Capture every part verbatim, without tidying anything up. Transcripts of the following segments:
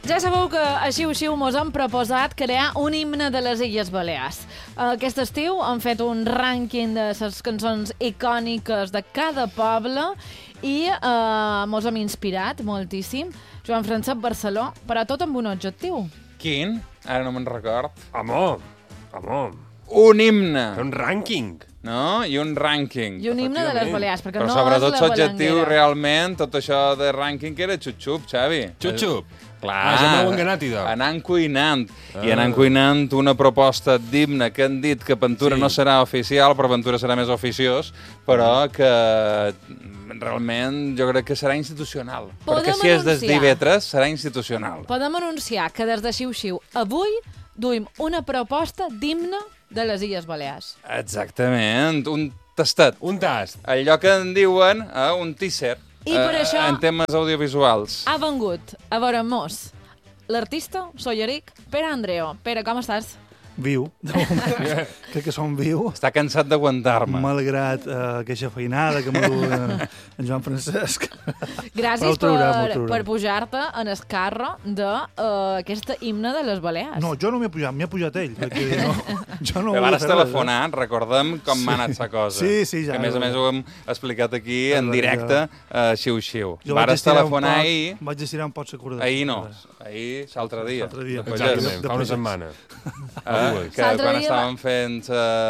Ja sabeu que a Xiu-Xiu mos han proposat crear un himne de les Illes Balears. Aquest estiu han fet un rànquing de les cançons icòniques de cada poble i eh, mos hem inspirat moltíssim. Joan Francesc Barceló, però tot amb un objectiu. Quin? Ara no me'n record. Home, home. Un himne. Un rànquing. No? I un rànquing. I un himne de les Balears, perquè Però no sobretot és la l'objectiu balanguera. realment, tot això de rànquing era xup-xup, Xavi. Xup-xup. Clar. Ah, ja m'heu enganat, idò. Anant cuinant. Ah. I anant cuinant una proposta d'himne que han dit que Ventura Sí. no serà oficial, però Ventura serà més oficiós, però que realment jo crec que serà institucional. Podem Perquè si és des anunciar. d'Ivetres, serà institucional. Podem anunciar que des de Xiu-Xiu avui duim una proposta d'himne de les Illes Balears. Exactament, un tastet. Un tast. Allò que en diuen eh, un teaser. I per eh, això- En temes audiovisuals. Ha vengut a veure-mos l'artista Solleric Pere Andreo. Pere, com estàs? Viu. Crec que som viu. Està cansat d'aguantar-me. Malgrat uh, aquesta feinada que m'ha dut uh, en Joan Francesc. Gràcies Però ho traurem, ho per, traurem. per pujar-te en el carro d'aquesta uh, himne de les Balears. No, jo no m'he pujat, m'he pujat ell. Perquè no, jo no Però volia vas fer res, telefonant, recordem com m'ha anat sa cosa. Sí, sí, ja. Que a més a més ho hem explicat aquí en Ja, directe a Xiu-Xiu. Jo vaig Vares estirar un telefonar poc- ahir, Vaig estirar un poc la corda. ahir no, ahir l'altre dia. L'altre dia. de Pallars. Exactament, de fa una Pallars. setmana. Eh, que L'altre quan dia estàvem fent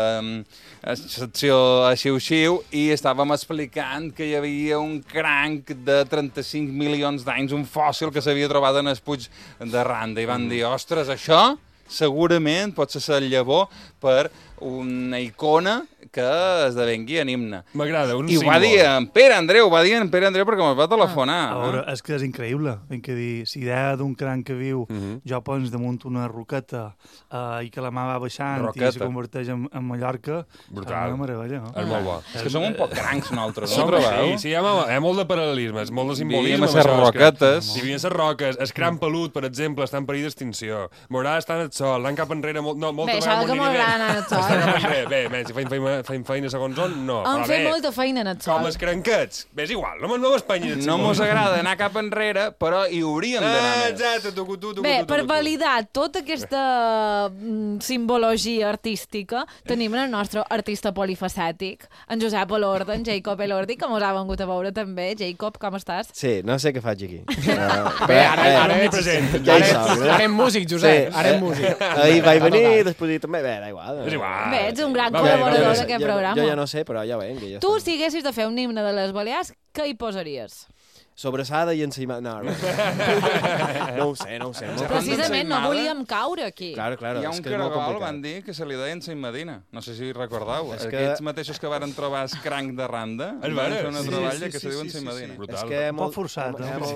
eh, secció a Xiu-Xiu i estàvem explicant que hi havia un cranc de trenta-cinc milions d'anys, un fòssil que s'havia trobat en el Puig de Randa, i van dir, ostres, això segurament pot ser el llavor per una icona que esdevengui en himne. M'agrada, un I ho símbol. va dir en Pere Andreu, ho va dir en Pere Andreu perquè me'l va telefonar. A veure, és que és increïble. Hem que dir, si idea d'un cranc que viu, Mhm. jo pons damunt una roqueta uh, i que la mà va baixant Roqueta. i se converteix en, en Mallorca, Brutal. és una meravella, no? És molt bo. És que som un poc crancs nosaltres, no Som, ho trobeu? sí, sí, hi ha, hi ha molt de paral·lelismes, molt de simbolisme. Vivim a amb ses això, és que- roquetes. Vivim a ses roques. El cran pelut, per exemple, està en perill d'extinció. Morà està en el sol, anant cap enrere... Molt, no, molta Bé, això vegada que molt m'agrada nivell. anar al sol. Està cap enrere. Bé, bé, si feim feina, feim feina segons on, no. Han Però fet bé, molta feina en el com sol. els cranquets. Bé, és igual, no, no m'espanyin. No mos agrada anar cap enrere, però hi hauríem d'anar Ah, més. exacte, tu, tu, tu, tu, Bé, tu, per tu, tu. validar tota aquesta mm, simbologia artística, tenim el nostre artista polifacètic, en Josep Elordi, en Jacob Elordi, que mos ha vengut a veure també. Jacob, com estàs? Sí, no sé què faig aquí. Uh, Bé, ara, eh, ara, m'hi presento. ja hi ara, som, eh? ara en músic, Josep, Sí, ara en eh, músic. Ahir vaig venir, després dir també, bé, da igual. És igual. Bé, ets un gran Va, col·laborador bé, bé, bé. d'aquest jo, programa. Jo ja no sé, però ja venc. Ja Tu, estem. si haguessis de fer un himne de les Balears, què hi posaries? Sobrassada i encima... No, no. no ho sé, no ho sé. Molt Precisament no ensaïmada. volíem caure aquí. Claro, claro. Hi ha és un que és molt caragol, complicat. van dir, que se li deia Ensaïm Medina. No sé si recordeu. És que- Aquests mateixos que varen trobar el cranc de Randa És van vera, fer una sí, troballa sí, que sí, se diu sí, Ensaïm sí, Medina. Brutal. És que hi ha Un poc molt, forçat, hi ha, no? molt,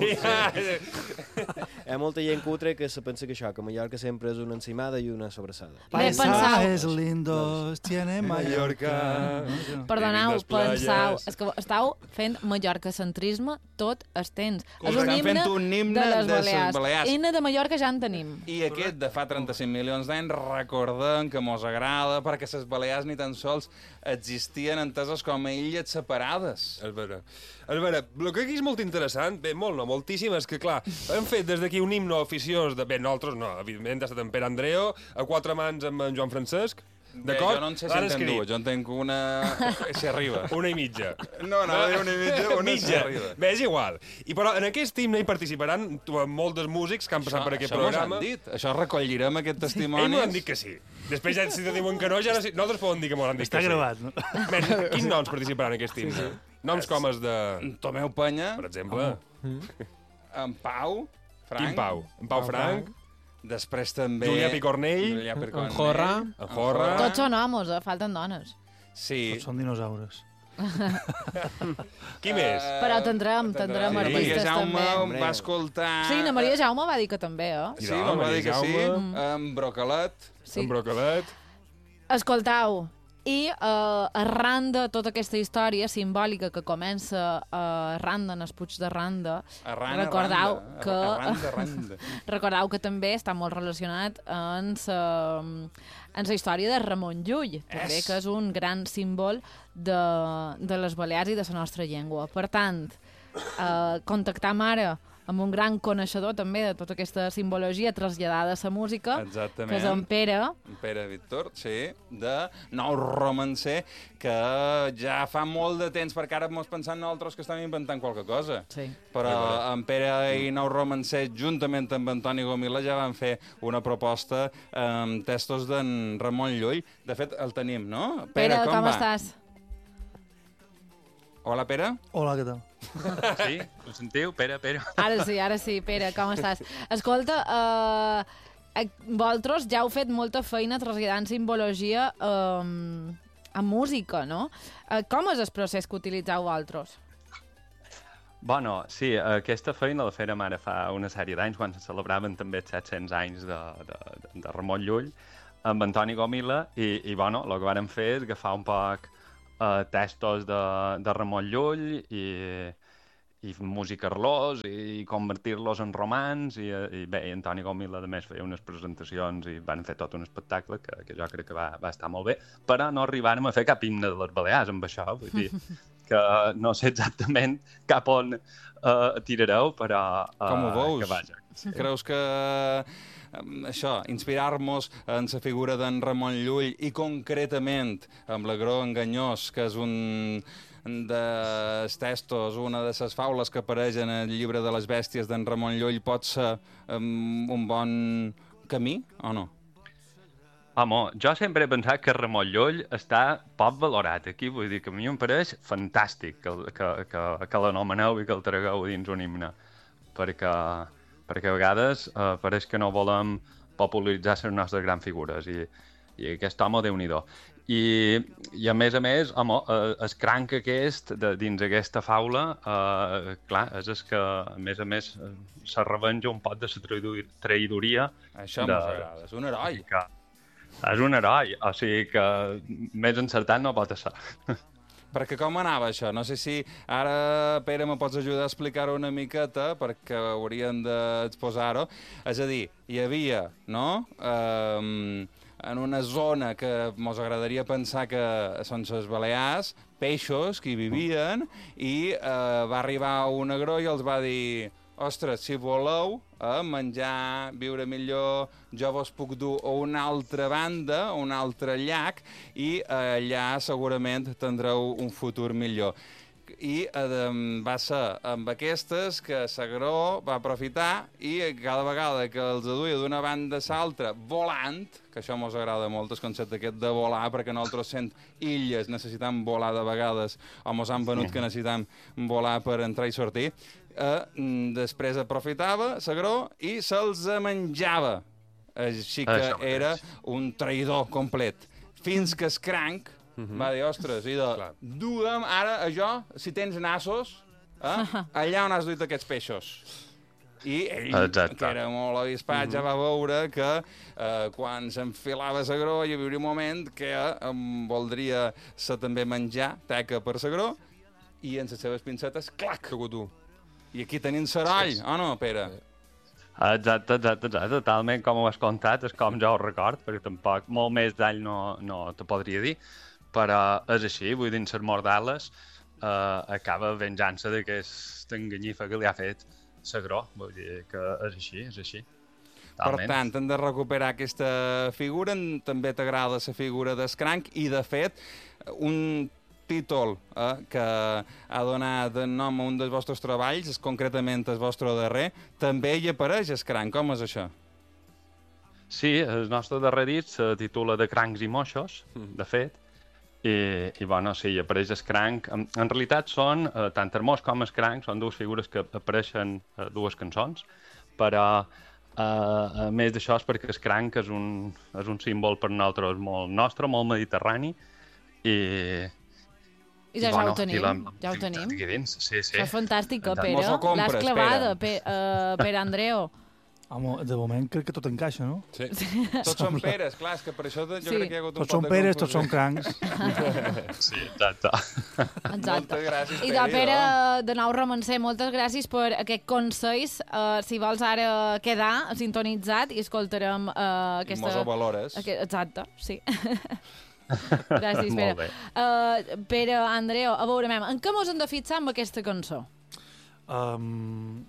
Sí. hi ha molta gent cutre que se pensa que això, que Mallorca sempre és una encimada i una sobrassada. Bé, pensau. Paisajes lindos tiene Mallorca. Perdoneu, Lindes playes. pensau. És que estàu fent mallorcacentrisme tot el temps. És un Estan himne, fent un himne de les de les Balears. Balears. Himne de Mallorca ja en tenim. I aquest de fa trenta-cinc milions d'anys recordem que mos agrada perquè les Balears ni tan sols existien enteses com a illes separades. És vera. És vera. El que aquí és molt interessant, bé, molt no, moltíssim, és que, clar, hem fet des d'aquí un himne oficiós, de, bé, nosaltres no, evidentment, ha estat en Pere Andreo, a quatre mans amb en Joan Francesc, Bé, d'acord? jo no en sé si L'han en tenc escrit. dues, jo en tenc una... si arriba. Una i mitja. No, no, no, una i mitja, una si mitja. arriba. Bé, és igual. I però en aquest himne hi participaran tu- molts dels músics que han passat per aquest això mos programa. han dit, això recollirem aquest Ells testimoni. m'ho han dit que sí. Després ja si te diuen que no, ja no, sé- nosaltres poden dir que m'ho han dit Està que sí. gravat, no? Men, quins noms participaran en aquest himne? Noms com els de... Tomeu Penya, Per exemple, en Pau, Frank. Quin Pau? En Pau Frank, Després també... Julià Picornell, Julià Picornell. En Jorra. en Jorra... Tots són homes, eh? Falten dones. Sí. Tots són dinosaures. Qui més? Eh, Però tindrem, tindrem Sí, artistes Maria Jaume també. em va escoltar... Sí, na Maria Jaume va dir que també, eh? Sí, me'n va dir que sí. Jaume. En Brocalet. Sí. En Brocalet. Escoltau, i uh, arran de tota aquesta història simbòlica que comença uh, arran en el Puig de Randa, Arran, recordau arranda, que arran, arranda. recordau que també està molt relacionat amb la, amb la història de Ramon Llull, també, És. que és un gran símbol de, de les Balears i de la nostra llengua. Per tant, uh, contactam ara amb un gran coneixedor també de tota aquesta simbologia traslladada a la música, Exactament. que és en Pere. En Pere Víctor, sí, de Nou Romancer, que ja fa molt de temps, perquè ara mos pensant nosaltres que estem inventant qualque cosa. Sí. Però en Pere i Nou Romancer, juntament amb Antoni Gomila, ja van fer una proposta amb textos d'en Ramon Llull. De fet, el tenim, no? Pere, com, com va? estàs? Hola, Pere. Hola, què tal? Sí? Ho sentiu? Pere, Pere. Ara sí, ara sí, Pere, com estàs? Escolta, eh, eh, vosaltres ja heu fet molta feina traslladant simbologia eh, a música, no? Eh, com és el procés que utilitzeu vosaltres? Bueno, sí, aquesta feina la fèrem ara fa una sèrie d'anys, quan se celebraven també els set-cents anys de, de, de Ramon Llull, amb Antoni Gomila, i, i bueno, el que vàrem fer és agafar un poc eh, textos de, de Ramon Llull i, i musicar-los i convertir-los en romans, i, i bé, i Antoni Gomila a més feia unes presentacions i van fer tot un espectacle que, que jo crec que va, va estar molt bé, però no arribàrem a fer cap himne de les Balears amb això, vull dir que no sé exactament cap on uh, tirareu, però uh, Com ho veus? que vaja. Creus que um, això, inspirar-nos en la figura d'en Ramon Llull i concretament amb l'Agró Enganyós, que és un dels textos, una de les faules que apareix en el llibre de les bèsties d'en Ramon Llull, pot ser um, un bon camí o no? Home, jo sempre he pensat que Ramon Llull està poc valorat aquí, vull dir que a mi em pareix fantàstic que, que, que, que l'anomeneu i que el tragueu dins un himne, perquè, perquè a vegades eh, pareix que no volem popularitzar les nostres grans figures, i, i aquest home, Déu-n'hi-do. I, I a més a més, home, eh, el cranc aquest, de, dins aquesta faula, eh, clar, és el que, a més a més, eh, se revenja un poc de la traïdoria. Això de, m'agrada, és un heroi. Que, és un heroi, o sigui que més encertat no pot ser. Perquè com anava això? No sé si ara, Pere, me pots ajudar a explicar-ho una miqueta, perquè hauríem d'exposar-ho. És a dir, hi havia, no?, um, en una zona que mos agradaria pensar que són les Balears, peixos que hi vivien, i uh, va arribar un agró i els va dir: ostres, si voleu eh, menjar, viure millor, jo vos puc dur a una altra banda, a un altre llac, i eh, allà segurament tindreu un futur millor. I eh, va ser amb aquestes que l'Agró va aprofitar, i cada vegada que els duia d'una banda a l'altra volant, que això mos agrada molt, el concepte aquest de volar, perquè nosaltres sent illes necessitam volar de vegades, o mos han venut que necessitam volar per entrar i sortir, eh, després aprofitava l'Agró i se'ls menjava. Així que era un traïdor complet. Fins que el cranc va dir: ostres, i de, duem ara això, si tens nassos, eh, allà on has duit aquests peixos. I ell, Exacte. que era molt avispat, mm-hmm. ja va veure que eh, quan s'enfilava l'Agró hi havia un moment que em voldria ser també menjar teca per l'Agró, i en les seves pincetes, clac, que tu. I aquí tenim l'heroi, sí, sí. O no, Pere? Exacte, exacte, exacte, totalment com ho has contat, és com jo ho record, perquè tampoc molt més d'all no, no te podria dir, però és així, vull dir, en les mordales eh, acaba venjant-se d'aquesta enganyifa que li ha fet l'Agró, vull dir que és així, és així. Totalment. Per tant, hem de recuperar aquesta figura, també t'agrada la figura d'Escranc, i de fet, un títol eh, que ha donat nom a un dels vostres treballs, concretament el vostre darrer, també hi apareix Escranc. Com és això? Sí, el nostre darrer disc se titula De crancs i moixos, de fet, i, i bueno, sí, hi apareix Escranc. En, en realitat són, eh, tant Hermós com Escranc, són dues figures que apareixen a dues cançons, però eh, a més d'això és perquè Escranc és un, és un símbol per nosaltres molt nostre, molt mediterrani, i... I ja, bueno, ja ho tenim, la, ja ho tenim. Aquí dins, sí, sí. Això és fantàstica, Pere. Mos ho compres, l'has clavada, Pere. Pe, uh, Pere Andreo. Home, de moment crec que tot encaixa, no? Sí. Tots són Peres, clar, és que per això jo Sí. crec que hi ha hagut un Tots són pot de Peres, confusió. tots són crancs. Sí, exacte. Exacte. Moltes gràcies, I de Pere, Pere, idò. de nou Romancer, moltes gràcies per aquest consells. Uh, si vols ara quedar sintonitzat i escoltarem uh, aquesta... Mos ho valores. Aquest... Exacte, sí. Gràcies, Pere. Molt bé. Uh, Pere, Andreu, a veure, mem, en què mos hem de fixar amb aquesta cançó? Um,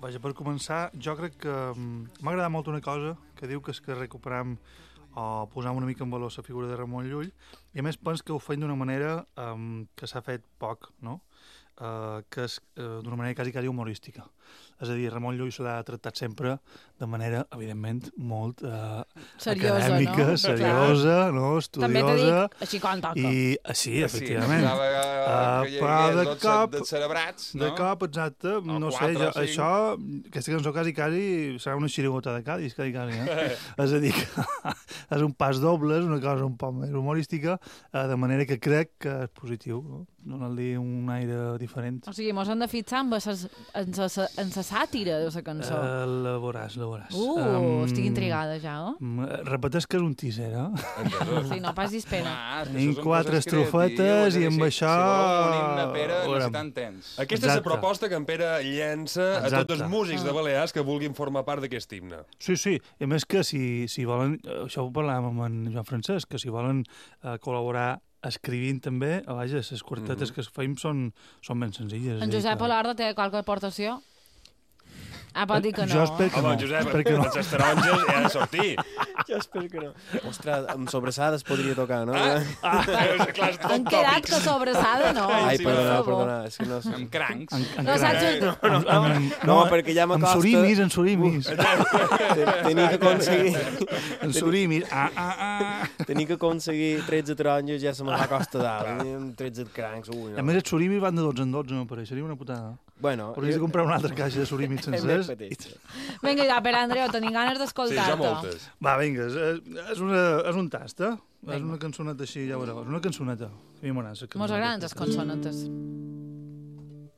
Vaja, per començar, jo crec que m'ha agradat molt una cosa que diu que és que recuperam o posam una mica en valor la figura de Ramon Llull, i a més penso que ho feim d'una manera um, que s'ha fet poc, no? Uh, que és uh, d'una manera quasi, quasi humorística. És a dir, Ramon Llull se l'ha tractat sempre de manera, evidentment, molt uh, seriosa, acadèmica, no? seriosa, no? Estudiosa. També t'ho dic, així quan toca. I, uh, sí, efectivament. Sí, uh, que hi però havia de dos cop, de cerebrats, no? de cop, exacte, O no quatre sé, jo, o cinc. això, aquesta cançó quasi, quasi serà una xirigota de Cádiz, quasi, quasi, eh? És a dir, que és un pas doble, és una cosa un poc més humorística, eh, de manera que crec que és positiu, no? Donar-li un aire diferent. O sigui, mos hem de fixar en la sàtira de la cançó. Uh, la veuràs, la veuràs. Uh, Um, estic intrigada ja, eh? mm, Repeteix que és un teaser, eh? Sí, no passis pena. Ah, és que Tenim això són quatre coses estrofetes creatives, és a i dir, amb si- això- Si voleu un himne, Pere, Veurem. necessitem temps. Aquesta és la Exacte. proposta que en Pere llença a Exacte. tots els músics de Balears que vulguin formar part d'aquest himne. Sí, sí, i a més que si, si volen, eh, això ho parlàvem amb en Joan Francesc, que si volen eh, col·laborar escrivint també, eh, vaja, les quartetes Mhm. que feim són, són ben senzilles. En és a dir Josep que- Olarda té qualque aportació? Ah, pot dir que no. Jo espero que Home, no. en Josep, espero que no. les taronges ja ha de sortir. Jo espero que no. Ostres, amb sobrassades podria tocar, no? Ah, Ah. clar, és tot Han quedat tòpics. que sobrassada, no? Ai, sí, perdona, per favor. perdona, és que no... Amb crancs. En, en, No saps un... en, en, No, perquè ja amb m'acosta... surimis, en surimis. Tenia que aconseguir... En surimis. Ah, ah, ah. Tenia que aconseguir tretze taronges, ja se me va costa dalt. Amb tretze crancs, ui, A no. més, els surimis van de dotze en dotze, no pareix. Seria una putada. Bueno... Hauries de comprar una altra caixa de surimis Més sencers. petit. Vinga, ja, Pere Andreu, tenim ganes Sí, ja d'escoltar-te. moltes. Va, vinga, és, és, una, és un tast, eh? És una cançoneta així, ja veureu. És una cançoneta. A mi m'agrada. Mos agraden les cançonetes.